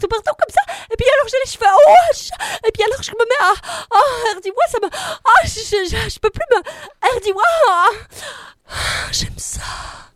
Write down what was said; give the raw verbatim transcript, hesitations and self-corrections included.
partout, partout comme ça. Et puis alors j'ai les cheveux en haut. Et puis alors je me mets à... Oh, dis-moi, ça me... Ah, je, je, je, je peux plus me... dis-moi. J'aime ça.